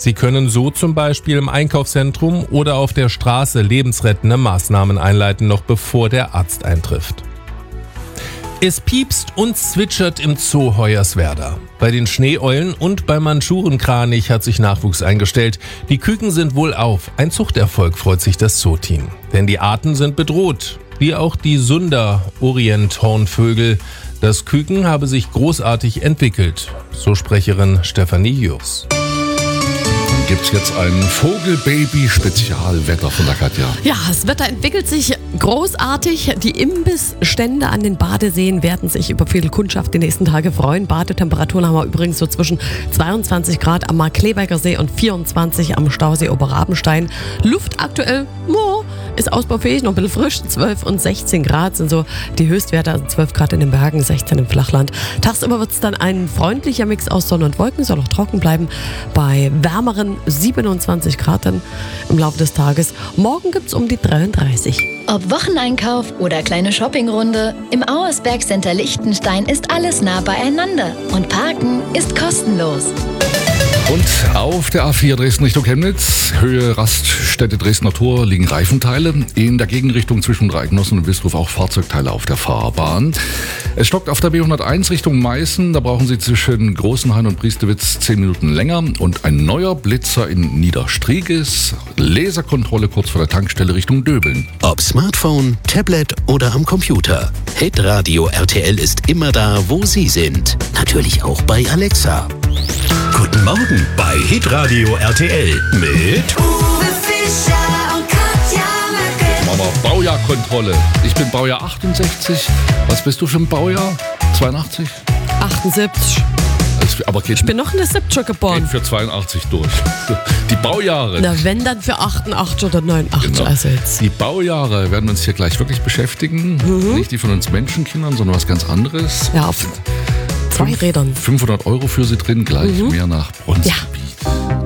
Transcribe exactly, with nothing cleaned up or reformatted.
Sie können so zum Beispiel im Einkaufszentrum oder auf der Straße lebensrettende Maßnahmen einleiten, noch bevor der Arzt eintrifft. Es piepst und zwitschert im Zoo Hoyerswerda. Bei den Schneeeulen und beim Mandschurenkranich hat sich Nachwuchs eingestellt. Die Küken sind wohlauf. Ein Zuchterfolg, freut sich das Zoo-Team. Denn die Arten sind bedroht, wie auch die Sunder-Orient-Hornvögel. Das Küken habe sich großartig entwickelt, so Sprecherin Stefanie Jurs. Gibt es jetzt ein Vogelbaby-Spezialwetter von der Katja? Ja, das Wetter entwickelt sich großartig. Die Imbissstände an den Badeseen werden sich über viel Kundschaft die nächsten Tage freuen. Badetemperaturen haben wir übrigens so zwischen zweiundzwanzig Grad am Markkleeberger See und vierundzwanzig am Stausee Oberrabenstein. Luft aktuell, oh, ist ausbaufähig, noch ein bisschen frisch. zwölf und sechzehn Grad sind so die Höchstwerte, also zwölf Grad in den Bergen, sechzehn im Flachland. Tagsüber wird es dann ein freundlicher Mix aus Sonne und Wolken, soll auch trocken bleiben. Bei wärmeren siebenundzwanzig Grad dann im Laufe des Tages. Morgen gibt es um die dreiunddreißig. Ob Wocheneinkauf oder kleine Shoppingrunde, im Auersberg Center Liechtenstein ist alles nah beieinander und Parken ist kostenlos. Und auf der A vier Dresden Richtung Chemnitz, Höhe Raststätte Dresdner Tor, liegen Reifenteile. In der Gegenrichtung zwischen Dreigenossen und Wistruf auch Fahrzeugteile auf der Fahrbahn. Es stockt auf der B hunderteins Richtung Meißen. Da brauchen Sie zwischen Großenhain und Priestewitz zehn Minuten länger. Und ein neuer Blitzer in Niederstrieges. Laserkontrolle kurz vor der Tankstelle Richtung Döbeln. Ob Smartphone, Tablet oder am Computer. Hitradio R T L ist immer da, wo Sie sind. Natürlich auch bei Alexa. Guten Morgen bei Hitradio R T L mit Uwe Fischer und Katja Möcke. Mama, Baujahrkontrolle. Ich bin Baujahr achtundsechzig. Was bist du für ein Baujahr? zweiundachtzig? achtundsiebzig. Das, aber geht, Ich bin noch in der siebziger geboren. geht für zweiundachtzig durch. Die Baujahre. Na, wenn dann für achtundachtzig oder neunundachtzig. Genau. Also jetzt. Die Baujahre werden uns hier gleich wirklich beschäftigen. Mhm. Nicht die von uns Menschenkindern, sondern was ganz anderes. Ja, auf zwei Rädern. fünfhundert Euro für Sie drin, gleich Mhm. mehr nach Bronzgebiet. Ja.